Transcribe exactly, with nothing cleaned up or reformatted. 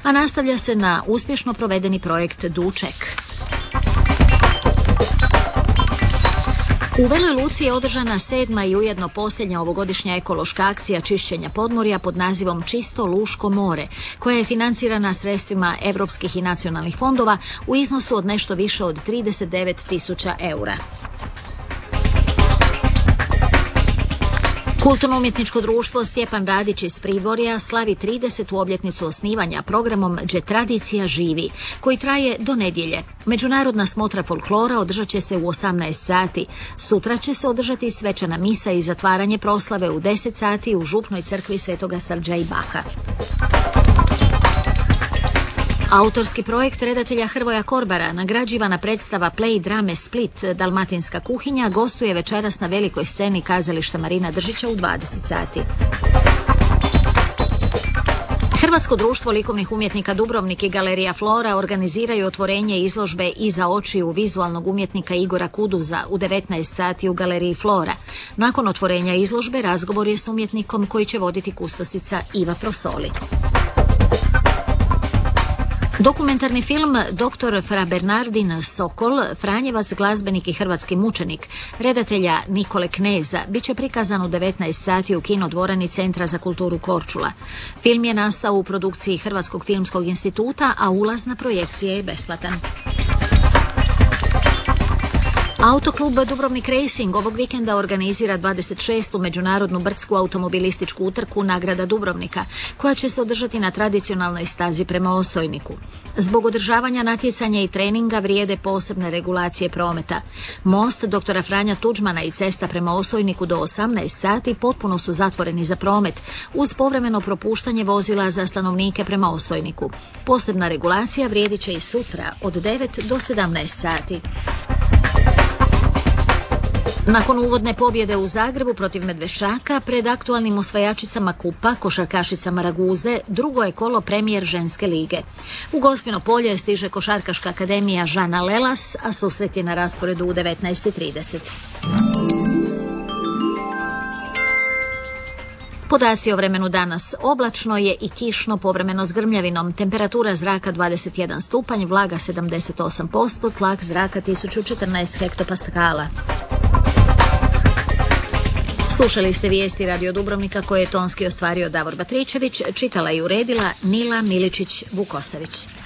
a nastavlja se na uspješno provedeni projekt Duček. U Veloj Luci je održana sedma i ujedno posljednja ovogodišnja ekološka akcija čišćenja podmorja pod nazivom Čisto Luško more, koja je financirana sredstvima europskih i nacionalnih fondova u iznosu od nešto više od trideset devet tisuća eura. Kulturno-umjetničko društvo Stjepan Radić iz Prigorja slavi tridesetu obljetnicu osnivanja programom Đe tradicija živi, koji traje do nedjelje. Međunarodna smotra folklora održat će se u osamnaest sati. Sutra će se održati svečana misa i zatvaranje proslave u deset sati u župnoj crkvi Svetoga Srđa i Baha. Autorski projekt redatelja Hrvoja Korbara, nagrađivana predstava Play drame Split Dalmatinska kuhinja, gostuje večeras na velikoj sceni kazališta Marina Držića u dvadeset sati. Hrvatsko društvo likovnih umjetnika Dubrovnik i Galerija Flora organiziraju otvorenje izložbe Iza očiju vizualnog umjetnika Igora Kuduza u devetnaest sati u Galeriji Flora. Nakon otvorenja izložbe razgovor je s umjetnikom koji će voditi kustosica Iva Prosoli. Dokumentarni film doktor Fra Bernardin Sokol, Franjevac, glazbenik i hrvatski mučenik, redatelja Nikole Kneza, bit će prikazan u devetnaest sati u kinodvorani Centra za kulturu Korčula. Film je nastao u produkciji Hrvatskog filmskog instituta, a ulaz na projekcije je besplatan. Autoklub Dubrovnik Racing ovog vikenda organizira dvadeset šestu međunarodnu brdsku automobilističku utrku Nagrada Dubrovnika, koja će se održati na tradicionalnoj stazi prema Osojniku. Zbog održavanja natjecanja i treninga vrijede posebne regulacije prometa. Most doktora Franja Tuđmana i cesta prema Osojniku do osamnaest sati potpuno su zatvoreni za promet, uz povremeno propuštanje vozila za stanovnike prema Osojniku. Posebna regulacija vrijedit će i sutra od devet do sedamnaest sati. Nakon uvodne pobjede u Zagrebu protiv Medveščaka, pred aktualnim osvajačicama kupa, košarkašicama Raguze, drugo je kolo premijer ženske lige. U Gospino polje stiže Košarkaška akademija Žana Lelas, a susret je na rasporedu u devetnaest i trideset. Podaci o vremenu danas: oblačno je i kišno, povremeno s grmljavinom, temperatura zraka dvadeset jedan stupanj, vlaga sedamdeset osam posto, tlak zraka tisuću četrnaest hektopaskala. Slušali ste vijesti Radio Dubrovnika koje je tonski ostvario Davor Batričević, čitala i uredila Nila Miličić-Vukosavić.